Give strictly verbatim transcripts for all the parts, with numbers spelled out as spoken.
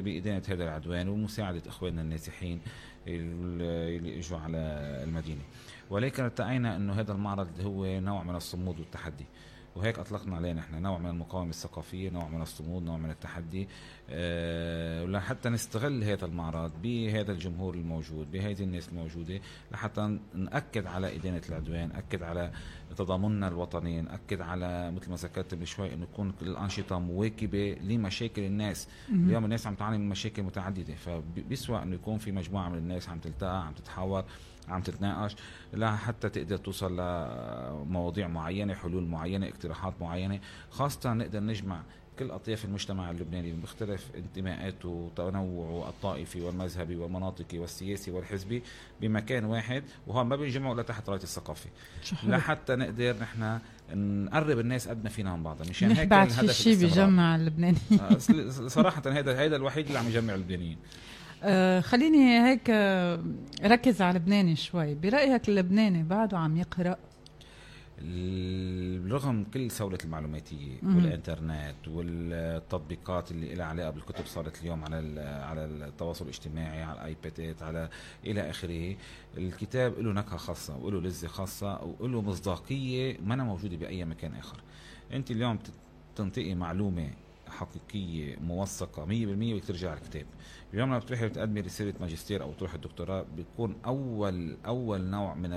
بإدانة هذا العدوان ومساعدة إخواننا النازحين اللي اجوا على المدينة. ولكن ارتأينا أنه هذا المعرض هو نوع من الصمود والتحدي، وهيك أطلقنا عليه نحن نوع من المقاومة الثقافية، نوع من الصمود، نوع من التحدي، أه لحتى نستغل هذا المعرض بهذا الجمهور الموجود، بهذه الناس الموجودة، لحتى نأكد على إدانة العدوان، نأكد على تضامننا الوطني، نأكد على مثل ما ذكرت قبل شوي أنه تكون الأنشطة مواكبة لمشاكل الناس. اليوم الناس عم تعاني من مشاكل متعددة، فبيسوى أنه يكون في مجموعة من الناس عم تلتقى، عم تتحاور، عم تتناقش، لا حتى تقدر توصل لمواضيع معينة، حلول معينة، اقتراحات معينة، خاصة نقدر نجمع كل أطياف المجتمع اللبناني بمختلف انتماءاته وتنوعه الطائفي والمذهبي والمناطقي والسياسي والحزبي بمكان واحد، وهون ما بينجمعوا لتحت راية الثقافة، لحتى نقدر نحن نقرب الناس قد ما فينا من بعضها. مشان هيك بعد في شيء بيجمع اللبنانيين صراحة هذا هذا الوحيد اللي عم يجمع اللبنانيين. آه خليني هيك ركز على لبناني شوي. برأيك اللبناني بعده عم يقرأ رغم كل سهولة المعلوماتية والإنترنت والتطبيقات اللي لها علاقة بالكتب صارت اليوم على على التواصل الاجتماعي، على الآيبادات، على إلى آخره؟ الكتاب له نكهة خاصة وله لذة خاصة وله مصداقية ما أنا موجودة بأي مكان آخر. أنت اليوم تنطقي معلومة حقيقية موثقة مية بالمية وترجع على الكتاب. اليوم لما بتروحي بتقدمي رسالة ماجستير أو تروحي الدكتوراه بيكون أول أول نوع من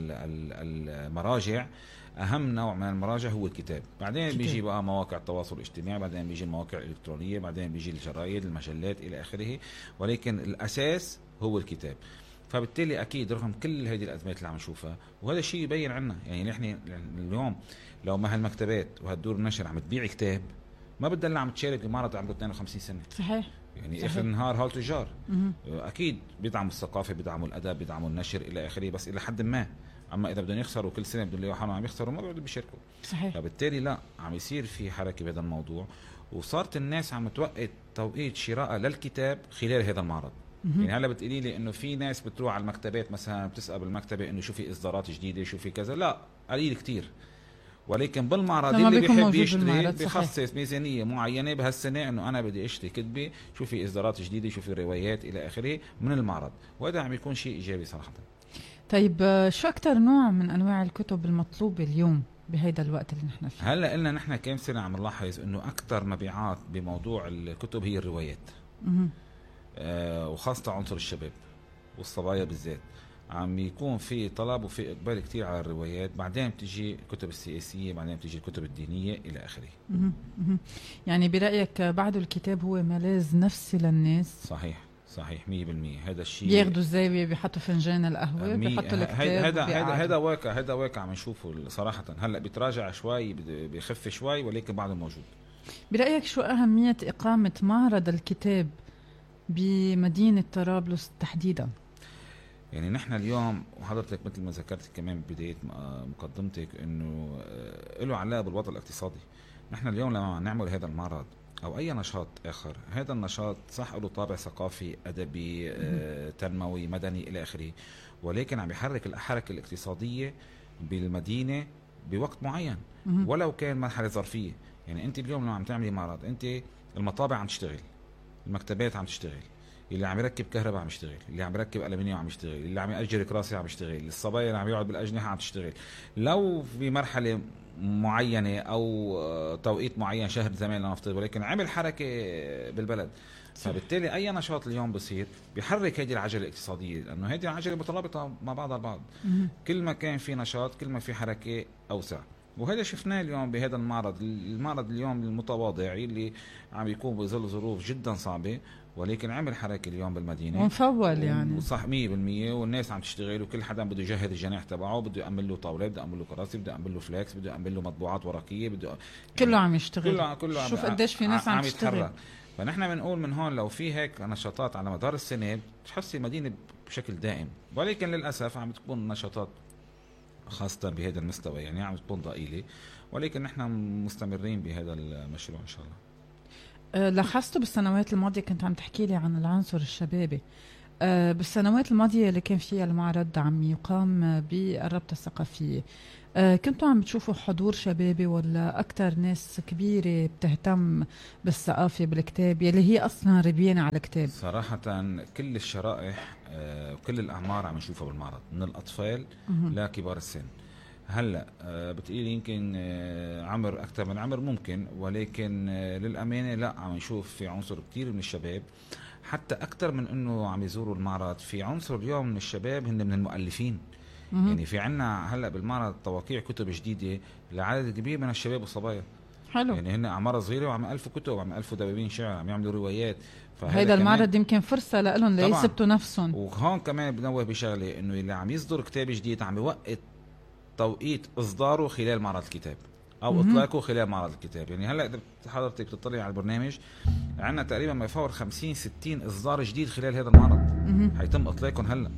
المراجع، أهم نوع من المراجع هو الكتاب. بعدين كتاب. بيجي بقى مواقع التواصل الاجتماعي، بعدين بيجي المواقع الإلكترونية، بعدين بيجي الجرايد، المجلات إلى آخره، ولكن الأساس هو الكتاب. فبالتالي أكيد رغم كل هذه الأزمات اللي عم نشوفها، وهذا الشيء يبين عنا يعني نحن اليوم لو ما هالمكتبات وهالدور النشر عم تبيع كتاب ما بدل عم تشارك بمعرض عمره اثنين وخمسين سنة. صحيح. يعني صحيح. اخر النهار هول تجار اكيد بيدعموا الثقافه، بيدعموا الادب، بيدعموا النشر الى اخره، بس الى حد ما. اما اذا بدهم يخسروا كل سنه بدهم يروحوا عم يخسروا ما بيقدروا بيشاركوا. صحيح. فبالتالي لا عم يصير في حركه بهذا الموضوع، وصارت الناس عم توقت توقيت شراء للكتاب خلال هذا المعرض. مم. يعني هلا بتقولي لي انه في ناس بتروح على المكتبات مثلا بتسال بالمكتبه انه شو في اصدارات جديده، شو في كذا، لا قليل كتير. ولكن بالمعرض اللي بيحب يشتري بيخصص ميزانية معينة بهالسنة انه انا بدي اشتري كتبة، شو في اصدارات جديدة، شو في روايات الى اخره من المعرض، وهذا عم يكون شيء ايجابي صراحة. طيب شو اكثر نوع من انواع الكتب المطلوبة اليوم بهيدا الوقت اللي نحن فيه؟ هلا قلنا نحن كم سنة عم نلاحظ انه اكثر مبيعات بموضوع الكتب هي الروايات. آه وخاصة عنصر الشباب والصبايا بالذات عم يكون في طلب وفي إقبال كتير على الروايات، بعدين بتجي الكتب السياسية، بعدين بتجي الكتب الدينية إلى آخره. يعني برأيك بعد الكتاب هو ملاذ نفسي للناس؟ صحيح صحيح مية بالمية. هذا الشيء بياخدوا الزاوية بيحطوا فنجان القهوة بيحطوا الكتاب. هذا هذا هذا واقع هذا واقع عم نشوفه صراحة. هلا بيتراجع شوي بيخف شوي ولكن بعده موجود. برأيك شو أهمية إقامة معرض الكتاب بمدينة طرابلس تحديدا؟ يعني نحن اليوم وحضرتك مثل ما ذكرت كمان بداية مقدمتك انه له علاقة بالوضع الاقتصادي. نحن اليوم لما نعمل هذا المعرض او اي نشاط اخر، هذا النشاط صح له طابع ثقافي ادبي آه، تنموي مدني الى اخره، ولكن عم يحرك الحركة الاقتصادية بالمدينة بوقت معين ولو كان مرحلة ظرفية. يعني انت اليوم لما عم تعملي معرض، انت المطابع عم تشتغل، المكتبات عم تشتغل، اللي عم يركب كهرباء عم يشتغل، اللي عم يركب ألمنيوم عم يشتغل، اللي عم يأجر كراسي عم يشتغل، الصبايا اللي عم يقعد بالأجنحة عم تشتغل. لو في مرحلة معينة أو توقيت معين شهر زمان لنفترض، ولكن عمل حركة بالبلد. فبالتالي أي نشاط اليوم بصير بيحرك هذه العجلة الاقتصادية، لأنه هذه العجلة مترابطة مع بعضها البعض. كل ما كان في نشاط كل ما في حركة أوسع، وهذا شفناه اليوم بهذا المعرض. المعرض اليوم المتواضع اللي عم يكون بظل ظروف جدا صعبة، ولكن عمل حركة اليوم بالمدينة ونفول يعني صح مية بالمية، والناس عم تشتغل وكل حدا بده يجهز الجناح تبعه، بده يعمل له طاولة، بده يعمل له كراسي، بده يعمل له فلاكس، بده يعمل له مطبوعات ورقية، بده يعني كله عم يشتغل. كله كله شوف قديش في ناس عم, عم تشتغل. فنحن بنقول من هون لو في هيك نشاطات على مدار السنة بتحسي المدينة بشكل دائم، ولكن للأسف عم تكون نشاطات خاصة بهذا المستوى يعني عم تكون ضئيلة، ولكن نحن مستمرين بهذا المشروع إن شاء الله. لاحظته بالسنوات الماضية كنت عم تحكي لي عن العنصر الشبابي. آه، بالسنوات الماضية اللي كان فيها المعرض عم يقام بالرابطة الثقافية، آه، كنتوا عم بتشوفوا حضور شبابي ولا أكتر ناس كبيرة بتهتم بالثقافة بالكتاب يلي هي أصلا ربيانة على الكتاب؟ صراحة كل الشرائح آه، وكل الأعمار عم نشوفها بالمعرض، من الأطفال مهم. لكبار السن. هلا آه، بتقولي يمكن آه، عمر اكثر من عمر، ممكن، ولكن آه، للامانه لا، عم نشوف في عنصر كتير من الشباب، حتى اكثر من انه عم يزوروا المعرض. في عنصر اليوم من الشباب هن من المؤلفين. مهم. يعني في عنا هلا بالمعرض توقيع كتب جديده لعدد كبير من الشباب والصبايا. حلو. يعني هن اعمار صغيره وعم الفوا كتب، عم الفوا دواوين شعر، عم يعملوا روايات. هيدا المعرض يمكن فرصة لهم ليثبتوا نفسهم. وهون كمان بنوه بشغله، انه اللي عم يصدر كتاب جديد عم يوقت توقيت اصداره خلال معرض الكتاب او مهم. اطلاقه خلال معرض الكتاب. يعني هلا اذا حضرتك بتطلع على البرنامج، عندنا تقريبا ما يفوق خمسين ستين اصدار جديد خلال هذا المعرض مهم. حيتم اطلاقهم هلا،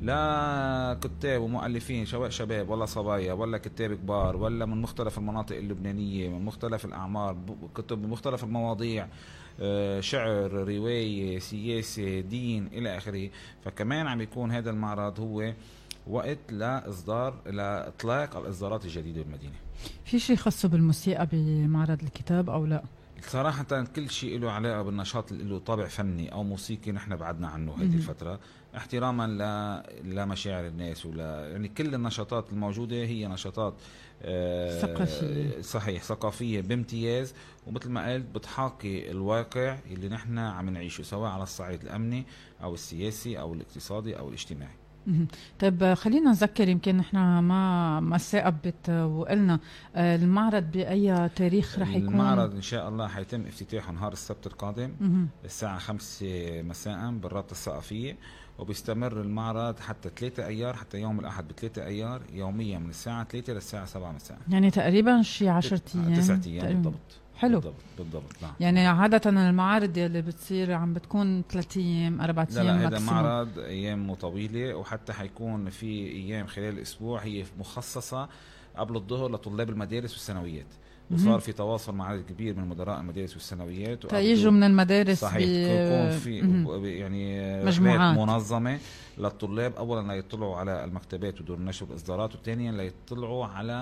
لا كتاب ومؤلفين سواء شباب ولا صبايا ولا كتاب كبار ولا من مختلف المناطق اللبنانيه، من مختلف الاعمار، كتب بمختلف المواضيع، آه، شعر، روايه، سياسه، دين، الى اخره. فكمان عم يكون هذا المعرض هو وقت لاصدار لاطلاق الاصدارات الجديده بالمدينه. في شيء خاصه بالموسيقى بمعرض الكتاب او لا؟ صراحة كل شيء له علاقة بالنشاط اللي له طابع فني أو موسيقي نحن بعدنا عنه هذه الفترة، احتراما ل... لمشاعر الناس، ولا يعني كل النشاطات الموجودة هي نشاطات آه ثقافية. صحيح، ثقافية بامتياز، ومثل ما قلت بتحاكي الواقع اللي نحن عم نعيشه، سواء على الصعيد الأمني أو السياسي أو الاقتصادي أو الاجتماعي. طيب خلينا نذكر، يمكن نحن ما ما ثاقبت وقلنا المعرض بأي تاريخ رح يكون؟ المعرض إن شاء الله حيتم افتتاحه نهار السبت القادم مهم. الساعة خمسة مساء بالرابطة الثقافية، وبيستمر المعرض حتى ثلاثة أيار، حتى يوم الأحد بثلاثة أيار يوميا من الساعة ثلاثة للساعة سبعة مساء. يعني تقريبا شي عشرة أيام، تسعة أيام بالضبط. حلو. بالضبط بالضبط. نعم. يعني عادة المعارض اللي بتصير عم بتكون ثلاثة أيام أربعة أيام. لا لا، هذا معرض أيام طويلة، وحتى حيكون في أيام خلال الأسبوع هي مخصصة قبل الظهر لطلاب المدارس والثانويات، وصار في تواصل مع عدد كبير من مدراء المدارس والثانويات تيجوا من المدارس. صحيح. يكون في يعني مجموعات منظمة للطلاب، أولا ليطلعوا على المكتبات ودور النشر والإصدارات، وثانيا ليطلعوا على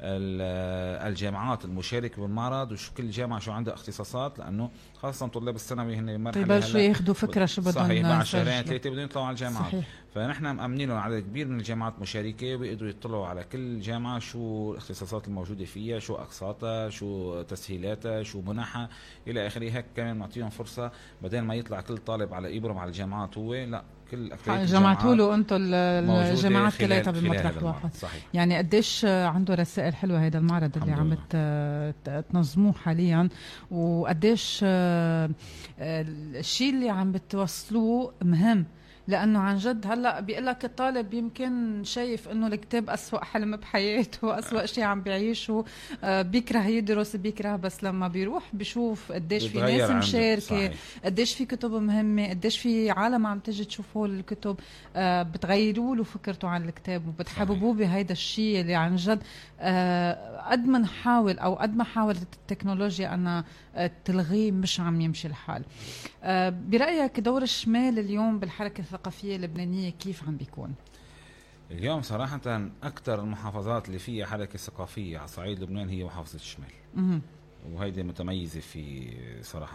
الجامعات المشاركة بالمعرض، وشو كل جامعة شو عندها اختصاصات، لأنه خاصة طلاب الثانوي هن مرحلة ببلشوا ياخذوا فكرة شو بدهم. صحيح، بعد شهرين ثلاثة بدهم يطلعوا على الجامعات. صحيح. فنحن مأمنين لهم عدد كبير من الجامعات مشاركة، وبيقدروا يطلعوا على كل جامعة شو الاختصاصات الموجودة فيها، شو أقساطها، شو تسهيلاتها، شو منحها، إلى آخره. هيك كمان نعطيهم فرصة بدل ما يطلع كل طالب على إبرم على الجامعات، هو لا، كل جمعتوا له انتم الجامعات كلياتها بمطرح واحد. صحيح. يعني قديش عنده رسائل حلوه هذا المعرض اللي عم تنظموه حاليا، وقديش الشيء اللي عم بتوصلوه مهم، لأنه عن جد هلأ بيقول لك الطالب يمكن شايف إنه الكتاب أسوأ حلم بحياته، أسوأ شيء عم بيعيشه، بيكره يدرس، بيكره، بس لما بيروح بيشوف قديش في ناس مشاركة، قديش في كتب مهمة، قديش في عالم عم تجي تشوفوا الكتب، بتغيروا له فكرته عن الكتاب وبتحببوه بهيدا الشيء اللي عن جد قد ما نحاول أو قد ما حاولت التكنولوجيا أن تلغيه مش عم يمشي الحال. برأيك دور الشمال اليوم بالحركة الثقافية اللبنانية كيف عم بيكون؟ اليوم صراحة أكثر المحافظات اللي فيها حركة ثقافية على صعيد لبنان هي محافظة الشمال، مه. وهيدي متميزة في صراحة،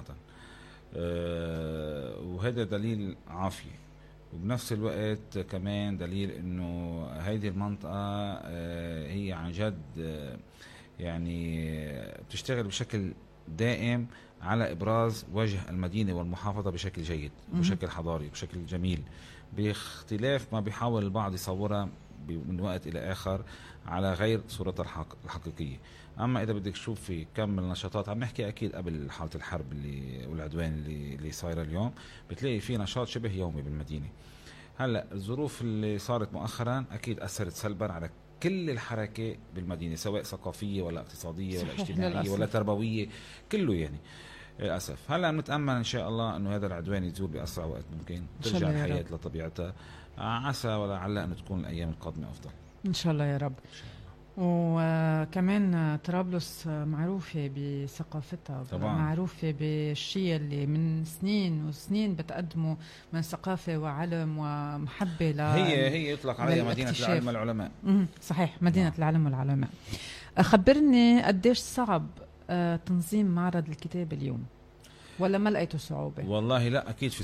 أه وهذا دليل عافية، وبنفس الوقت كمان دليل إنه هيدي المنطقة أه هي عن جد أه يعني بتشتغل بشكل دائم على إبراز وجه المدينة والمحافظة بشكل جيد، بشكل حضاري، بشكل جميل، باختلاف ما بيحاول البعض يصورها من وقت إلى آخر على غير صورتها الحق الحقيقية. أما إذا بدك تشوف في كم من النشاطات، عم نحكي أكيد قبل حالة الحرب اللي والعدوان اللي, اللي صايرة اليوم، بتلاقي في نشاط شبه يومي بالمدينة. هلأ الظروف اللي صارت مؤخرا أكيد أثرت سلبا على كل الحركة بالمدينة، سواء ثقافية ولا اقتصادية ولا اجتماعية للأسف. ولا تربوية، كله يعني للأسف. هلا نتأمل إن شاء الله إنه هذا العدوان يزول بأسرع وقت ممكن، ترجع الحياة لطبيعتها، عسى ولعل أن تكون الأيام القادمة أفضل إن شاء الله يا رب. وكمان طرابلس معروفة بثقافتها طبعاً. معروفة بالشيء اللي من سنين وسنين بتقدمه من ثقافة وعلم ومحبة ل هي هي يطلق عليها مدينة العلم والعلماء. صحيح، مدينة نعم. العلم والعلماء. خبرني قديش صعب تنظيم معرض الكتاب اليوم، ولا ما لقيته صعوبة؟ والله لا، أكيد في